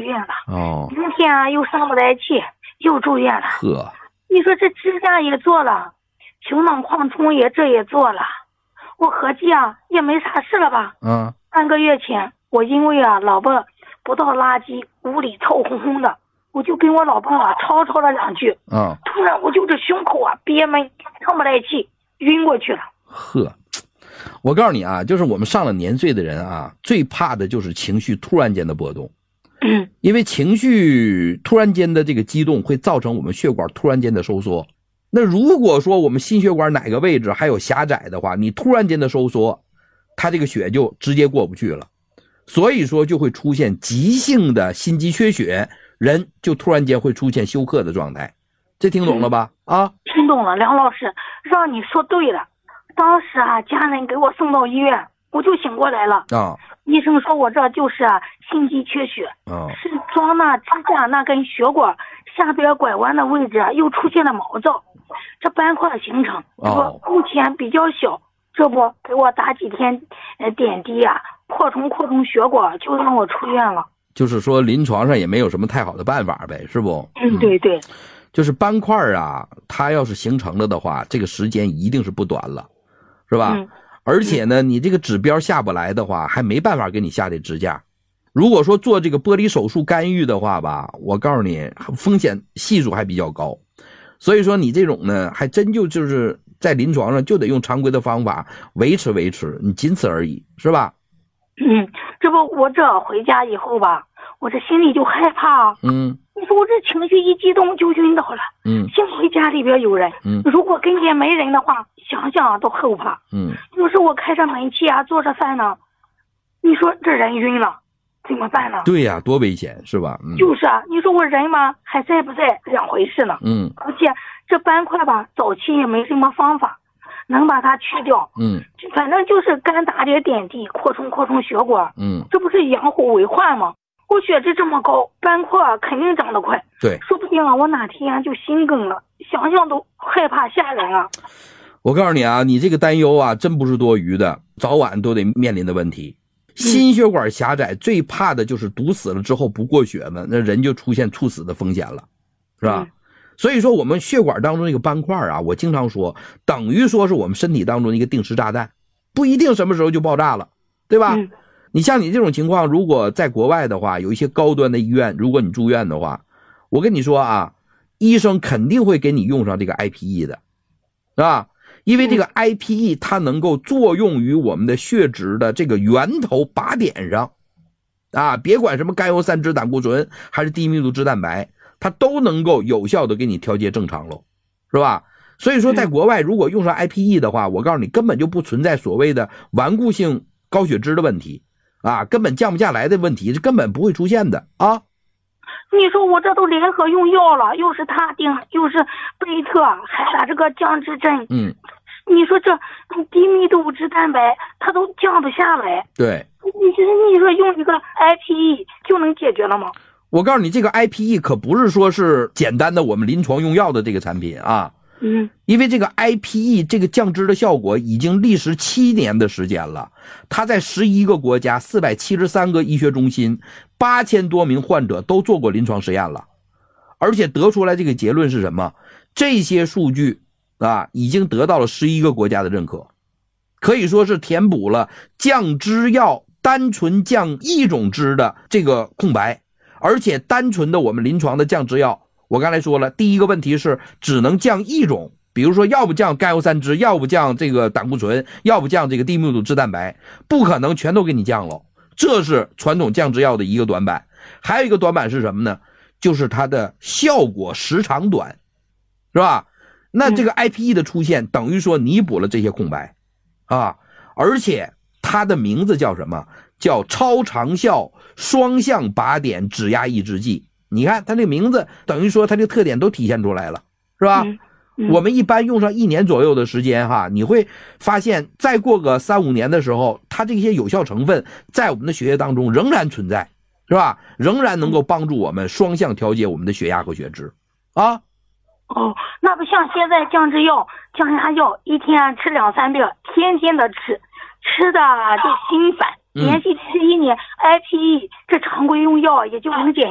院了。哦，明天啊又上不来气，又住院了。 呵， 你说这指甲也做了，球囊扩充也做了，我合计啊也没啥事了吧。3个月前我因为啊老婆不倒垃圾，屋里臭烘烘的，我就跟我老婆啊吵了2句。突然我就这胸口啊憋闷，上不来气，晕过去了。 呵，我告诉你啊，就是我们上了年岁的人啊，最怕的就是情绪突然间的波动。因为情绪突然间的这个激动会造成我们血管突然间的收缩。那如果说我们心血管哪个位置还有狭窄的话，你突然间的收缩，它这个血就直接过不去了，所以说就会出现急性的心肌缺血，人就突然间会出现休克的状态。这听懂了吧？ 听懂了，梁老师，让你说对了。当时啊，家人给我送到医院，我就醒过来了。医生说我这就是心肌缺血，是装那支架那根血管下边拐弯的位置又出现了毛躁，这斑块形成，目前比较小，这不给我打几天点滴啊，扩充血管，就让我出院了。 就是说临床上也没有什么太好的办法呗，是不？ 对对， 就是斑块啊，它要是形成了的话，这个时间一定是不短了，是吧？而且呢，你这个指标下不来的话，还没办法给你下这支架。如果说做这个玻璃手术干预的话吧，我告诉你，风险系数还比较高。所以说你这种呢，还真就是在临床上就得用常规的方法维持，你仅此而已，是吧？ 这不我这回家以后吧，我这心里就害怕。你说我这情绪一激动就晕倒了。幸亏家里边有人。如果跟前没人的话，想想都后怕。有时我开着煤气啊，做着饭呢，你说这人晕了怎么办呢？ 对呀，多危险，是吧？ 就是啊，你说我人嘛还在不在两回事呢。而且这斑块吧，早期也没什么方法能把它去掉。反正就是干打点点滴，扩充血管。这不是养虎为患吗？我血脂这么高，斑块肯定长得快。 对， 说不定啊，我哪天就心梗了，想想都害怕吓人啊。 我告诉你啊，你这个担忧啊，真不是多余的，早晚都得面临的问题。心血管狭窄最怕的就是堵死了之后不过血呢，那人就出现猝死的风险了，是吧？所以说我们血管当中那个斑块啊，我经常说等于说是我们身体当中的一个定时炸弹，不一定什么时候就爆炸了，对吧？你像你这种情况，如果在国外的话，有一些高端的医院，如果你住院的话，我跟你说啊，医生肯定会给你用上这个 IPE 的，是吧？因为这个 IPE 它能够作用于我们的血脂的这个源头靶点上啊，别管什么甘油三酯胆固醇还是低密度脂蛋白，它都能够有效的给你调节正常喽，是吧？所以说在国外如果用上 IPE 的话，我告诉你根本就不存在所谓的顽固性高血脂的问题啊，根本降不下来的问题，这根本不会出现的啊。 你说我这都联合用药了，又是他定，又是贝特，还打这个降脂针。你说这低密度脂蛋白它都降不下来。 对， 你说用一个 IPE 就能解决了吗？ 我告诉你，这个 IPE 可不是说是简单的我们临床用药的这个产品啊。因为这个 IPE 这个降脂的效果已经历时7年的时间了，它在11个国家473个医学中心8000多名患者都做过临床实验了，而且得出来这个结论是什么？这些数据啊已经得到了11个国家的认可，可以说是填补了降脂药单纯降一种脂的这个空白。而且单纯的我们临床的降脂药，我刚才说了，第一个问题是只能降一种，比如说要不降甘油三酯，要不降这个胆固醇，要不降这个低密度脂蛋白，不可能全都给你降了，这是传统降脂药的一个短板。还有一个短板是什么呢？就是它的效果时长短，是吧？那这个 IPE 的出现等于说弥补了这些空白啊，而且它的名字叫什么？叫超长效双向靶点脂压抑制剂。你看它这个名字等于说它这个特点都体现出来了，是吧？我们一般用上1年左右的时间哈，你会发现再过个3-5年的时候，它这些有效成分在我们的血液当中仍然存在，是吧？仍然能够帮助我们双向调节我们的血压和血脂啊。 那不像现在降脂药、降压药一天吃2-3遍，天天的吃的就心烦，连续吃1年 IPE 这常规用药也就能减